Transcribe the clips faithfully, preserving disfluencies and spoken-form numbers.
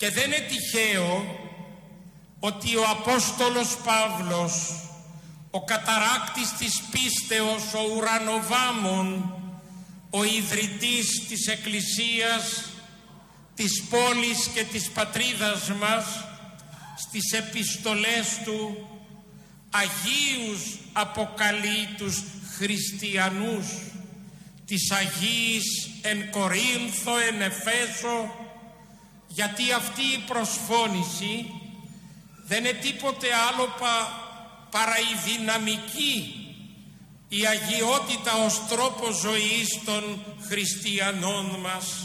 Και δεν είναι τυχαίο ότι ο Απόστολος Παύλος, ο καταράκτης της πίστεως, ο ουρανοβάμων, ο ιδρυτής της Εκκλησίας, της πόλης και της πατρίδας μας, στις επιστολές του Αγίους αποκαλεί τους χριστιανούς της Αγίης εν Κορίνθο, εν Εφέσο, γιατί αυτή η προσφώνηση δεν είναι τίποτε άλλο πα, παρά η δυναμική, η αγιότητα ως τρόπο ζωής των χριστιανών μας.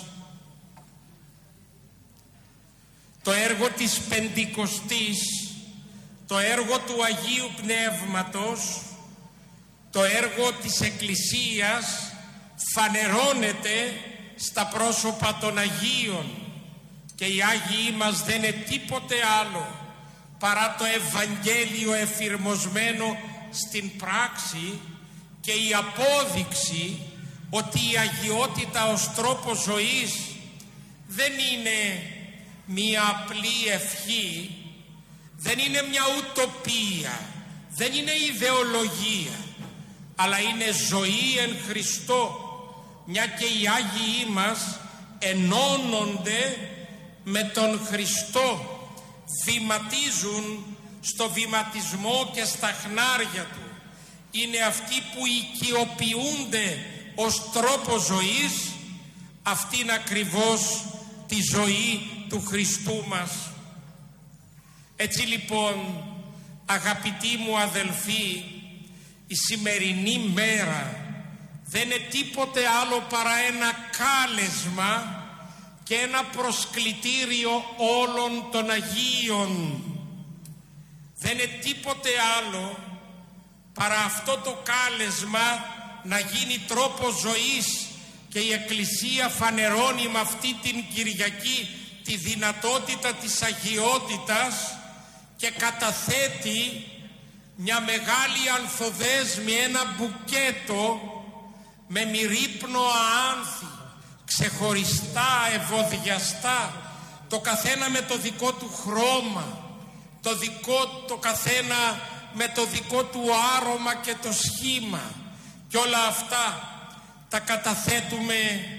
Το έργο της Πεντηκοστής, το έργο του Αγίου Πνεύματος, το έργο της Εκκλησίας φανερώνεται στα πρόσωπα των Αγίων, και οι Άγιοι μας δεν είναι τίποτε άλλο παρά το Ευαγγέλιο εφηρμοσμένο στην πράξη και η απόδειξη ότι η αγιότητα ως τρόπο ζωής δεν είναι μία απλή ευχή, δεν είναι μια ουτοπία, δεν είναι ιδεολογία, αλλά είναι ζωή εν Χριστώ, μια και οι Άγιοι μας ενώνονται με τον Χριστό, βηματίζουν στο βηματισμό και στα χνάρια του. Είναι αυτοί που οικειοποιούνται ως τρόπο ζωής αυτήν ακριβώς τη ζωή του Χριστού μας. Έτσι λοιπόν, αγαπητοί μου αδελφοί, η σημερινή μέρα δεν είναι τίποτε άλλο παρά ένα κάλεσμα και ένα προσκλητήριο όλων των Αγίων. Δεν είναι τίποτε άλλο παρά αυτό το κάλεσμα να γίνει τρόπος ζωής, και η Εκκλησία φανερώνει με αυτή την Κυριακή τη δυνατότητα της αγιότητας και καταθέτει μια μεγάλη ανθοδέσμη, ένα μπουκέτο με μυρίπνοα άνθη, ξεχωριστά, ευωδιαστά, το καθένα με το δικό του χρώμα, το, δικό, το καθένα με το δικό του άρωμα και το σχήμα, και όλα αυτά τα καταθέτουμε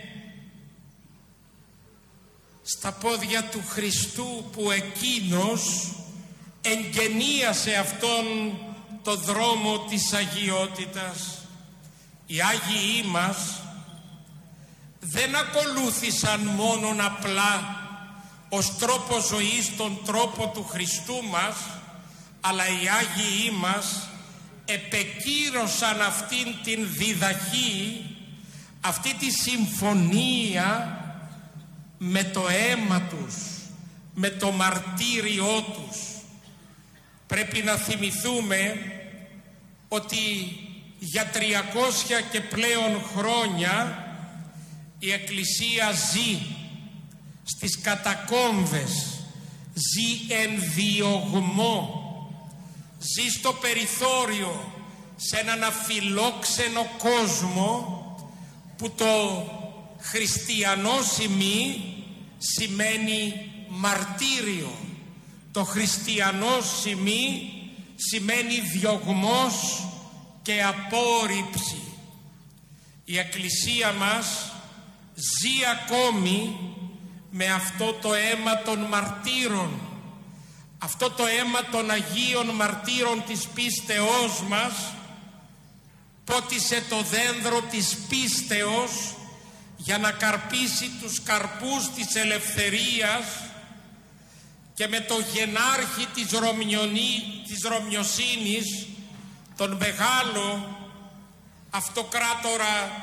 στα πόδια του Χριστού, που εκείνος εγγενίασε αυτόν το δρόμο της αγιότητας. Οι Άγιοι μας δεν ακολούθησαν μόνον απλά ως τρόπο ζωής τον τρόπο του Χριστού μας, αλλά οι Άγιοι μας επεκύρωσαν αυτήν την διδαχή, αυτή τη συμφωνία με το αίμα τους, με το μαρτύριό τους. Πρέπει να θυμηθούμε ότι για τριακόσια και πλέον χρόνια η Εκκλησία ζει στις κατακόμβες, ζει εν διωγμό, ζει στο περιθώριο, σε έναν αφιλόξενο κόσμο που το χριστιανό σημεί σημαίνει μαρτύριο, το χριστιανό σημεί σημαίνει διωγμός και απόρριψη. Η Εκκλησία μας ζει ακόμη με αυτό το αίμα των μαρτύρων, αυτό το αίμα των Αγίων Μαρτύρων της πίστεώς μας, πότισε το δένδρο της πίστεως για να καρπίσει τους καρπούς της ελευθερίας, και με το γενάρχη της, Ρωμιονή, της Ρωμιοσύνης, τον μεγάλο αυτοκράτορα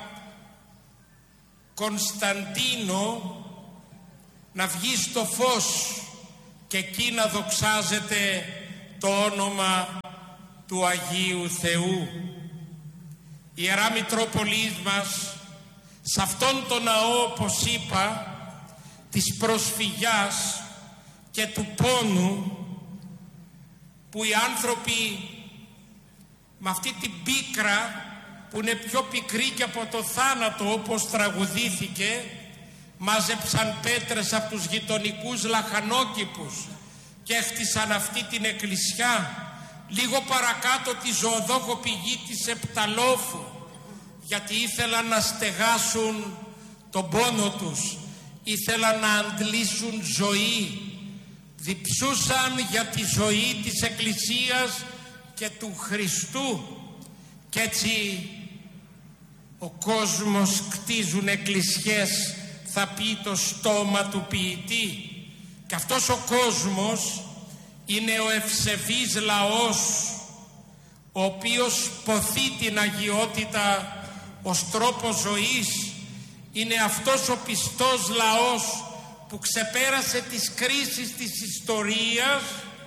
Κωνσταντίνο, να βγει στο φως και εκεί να δοξάζεται το όνομα του Αγίου Θεού. Η Ιερά Μητρόπολης μας, σε αυτόν τον ναό, όπως είπα, της προσφυγιάς και του πόνου, που οι άνθρωποι με αυτή την πίκρα που είναι πιο πικρή και από το θάνατο, όπως τραγουδήθηκε, μάζεψαν πέτρες από τους γειτονικούς λαχανόκηπους και έχτισαν αυτή την εκκλησιά. Λίγο παρακάτω τη ζωοδόχο πηγή της Επταλόφου, γιατί ήθελαν να στεγάσουν τον πόνο τους, ήθελαν να αντλήσουν ζωή, διψούσαν για τη ζωή της Εκκλησίας και του Χριστού. Κι έτσι ο κόσμος κτίζουν εκκλησιές, θα πει το στόμα του ποιητή. Και αυτός ο κόσμος είναι ο ευσεβής λαός, ο οποίος ποθεί την αγιότητα ως τρόπο ζωής. Είναι αυτός ο πιστός λαός που ξεπέρασε τις κρίσεις της ιστορίας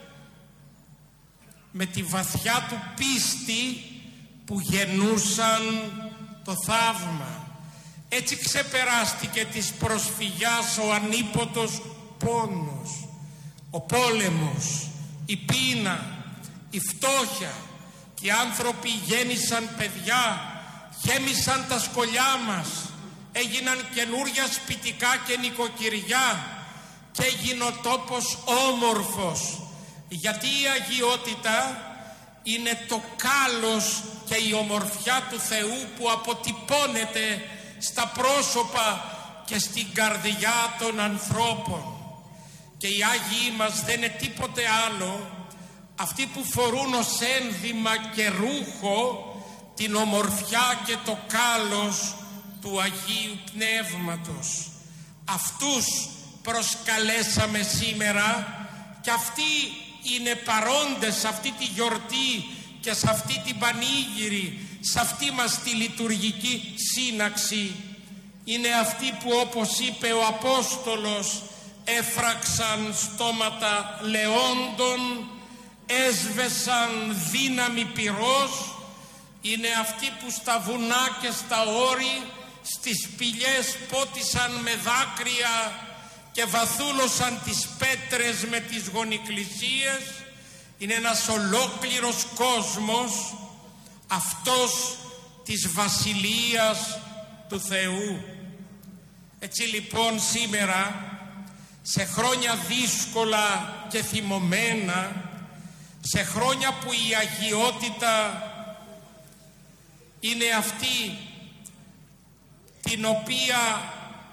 με τη βαθιά του πίστη που γεννούσαν το θαύμα. Έτσι ξεπεράστηκε της προσφυγιάς ο ανίποτος πόνος, ο πόλεμος, η πείνα, η φτώχεια, και οι άνθρωποι γέννησαν παιδιά, γέμισαν τα σκολιά μας, έγιναν καινούρια σπιτικά και νοικοκυριά και έγινε ο τόπος όμορφος, γιατί η αγιότητα είναι το κάλος και η ομορφιά του Θεού που αποτυπώνεται στα πρόσωπα και στην καρδιά των ανθρώπων. Και οι Άγιοι μας δεν είναι τίποτε άλλο, αυτοί που φορούν ως ένδυμα και ρούχο την ομορφιά και το κάλος του Αγίου Πνεύματος. Αυτούς προσκαλέσαμε σήμερα και αυτοί είναι παρόντες σε αυτή τη γιορτή και σε αυτή την πανήγυρη, σε αυτή μας τη λειτουργική σύναξη. Είναι αυτοί που, όπως είπε ο Απόστολος, έφραξαν στόματα λεόντων, έσβεσαν δύναμη πυρός. Είναι αυτοί που στα βουνά και στα όρη, στις σπηλιές πότισαν με δάκρυα και βαθούλωσαν τις πέτρες με τις γονικλησίες. Είναι ένας ολόκληρος κόσμος, αυτός της Βασιλείας του Θεού. Έτσι λοιπόν σήμερα, σε χρόνια δύσκολα και θυμωμένα, σε χρόνια που η αγιότητα είναι αυτή την οποία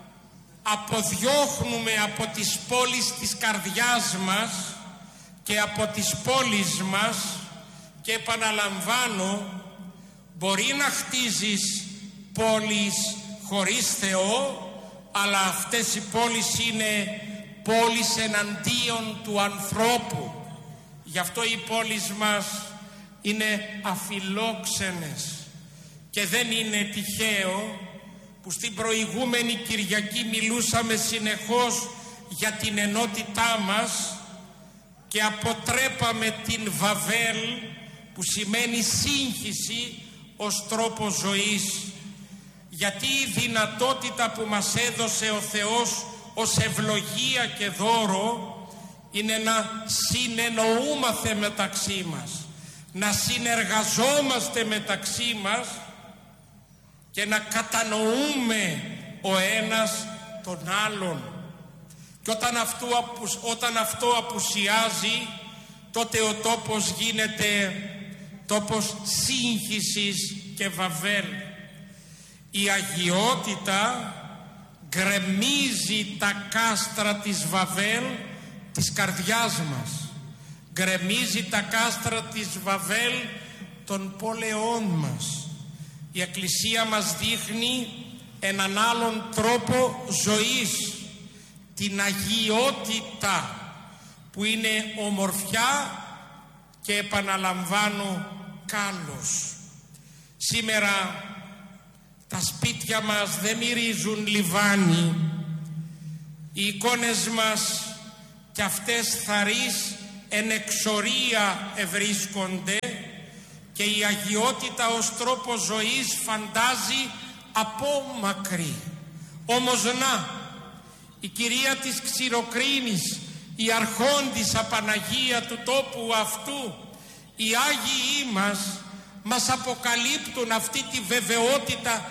αποδιώχνουμε από τις πόλεις της καρδιάς μας και από τις πόλεις μας, και επαναλαμβάνω, μπορεί να χτίζεις πόλεις χωρίς Θεό, αλλά αυτές οι πόλεις είναι πόλεις εναντίον του ανθρώπου. Γι' αυτό οι πόλεις μας είναι αφιλόξενες. Και δεν είναι τυχαίο που στην προηγούμενη Κυριακή μιλούσαμε συνεχώς για την ενότητά μας και αποτρέπαμε την Βαβέλ, που σημαίνει σύγχυση ως τρόπο ζωής. Γιατί η δυνατότητα που μας έδωσε ο Θεός ως ευλογία και δώρο είναι να συνεννοούμαστε μεταξύ μας, να συνεργαζόμαστε μεταξύ μας και να κατανοούμε ο ένας τον άλλον. Και όταν αυτό, όταν αυτό απουσιάζει, τότε ο τόπος γίνεται τόπος σύγχυσης και βαβέλ. Η αγιότητα γκρεμίζει τα κάστρα της Βαβέλ της καρδιάς μας. Γκρεμίζει τα κάστρα της Βαβέλ των πόλεών μας. Η Εκκλησία μας δείχνει έναν άλλον τρόπο ζωής, την αγιότητα, που είναι ομορφιά και, επαναλαμβάνω, κάλος. Σήμερα τα σπίτια μας δεν μυρίζουν λιβάνι, οι εικόνες μας κι αυτές θαρείς εν εξορία ευρίσκονται, και η αγιότητα ως τρόπο ζωής φαντάζει απόμακρη. Όμως να, η κυρία της Ξηροκρίνης, η αρχόντισσα Παναγία του τόπου αυτού, οι Άγιοι μας μας αποκαλύπτουν αυτή τη βεβαιότητα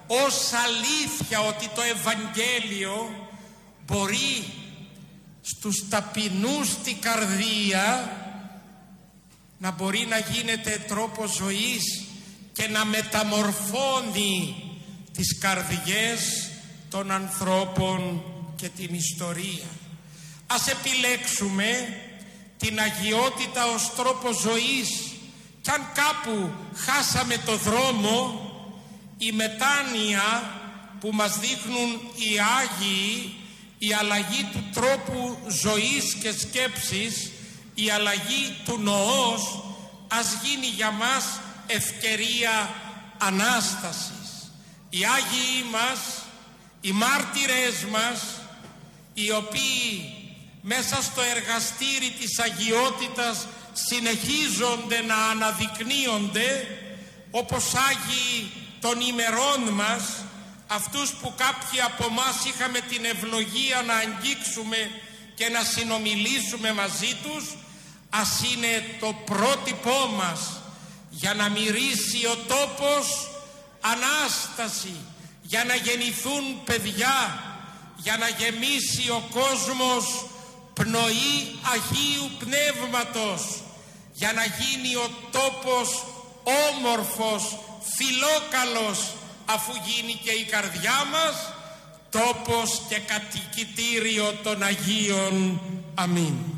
ως αλήθεια ότι το Ευαγγέλιο μπορεί στους ταπεινούς στην καρδία να μπορεί να γίνεται τρόπος ζωής και να μεταμορφώνει τις καρδιές των ανθρώπων και την ιστορία. Ας επιλέξουμε την αγιότητα ως τρόπο ζωής, κι αν κάπου χάσαμε το δρόμο, η μετάνοια που μας δείχνουν οι Άγιοι, η αλλαγή του τρόπου ζωής και σκέψης, η αλλαγή του νοός, ας γίνει για μας ευκαιρία Ανάστασης. Οι Άγιοι μας, οι μάρτυρες μας, οι οποίοι μέσα στο εργαστήρι της αγιότητας συνεχίζονται να αναδεικνύονται, όπως Άγιοι των ημερών μας, αυτούς που κάποιοι από μας είχαμε την ευλογία να αγγίξουμε και να συνομιλήσουμε μαζί τους, ας είναι το πρότυπό μας για να μυρίσει ο τόπος Ανάσταση, για να γεννηθούν παιδιά, για να γεμίσει ο κόσμος πνοή Αγίου Πνεύματος, για να γίνει ο τόπος όμορφος, φιλόκαλος, αφού γίνει και η καρδιά μας τόπος και κατοικητήριο των Αγίων. Αμήν.